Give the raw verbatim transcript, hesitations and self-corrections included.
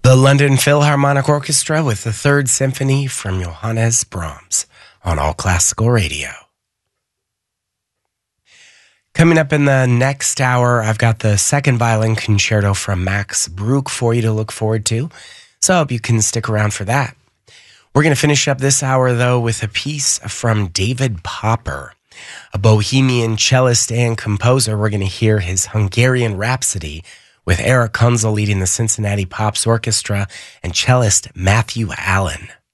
The London Philharmonic Orchestra with the Third Symphony from Johannes Brahms on All Classical Radio. Coming up in the next hour, I've got the second violin concerto from Max Bruch for you to look forward to, so I hope you can stick around for that. We're going to finish up this hour, though, with a piece from David Popper, a Bohemian cellist and composer. We're going to hear his Hungarian Rhapsody with Eric Kunzel leading the Cincinnati Pops Orchestra and cellist Matthew Allen.